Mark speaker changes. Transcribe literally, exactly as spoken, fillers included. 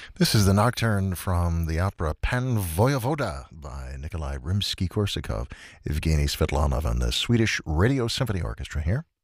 Speaker 1: This is the nocturne from the opera Pan Voyevoda by Nikolai Rimsky-Korsakov, Evgeny Svetlanov, and the Swedish Radio Symphony Orchestra here.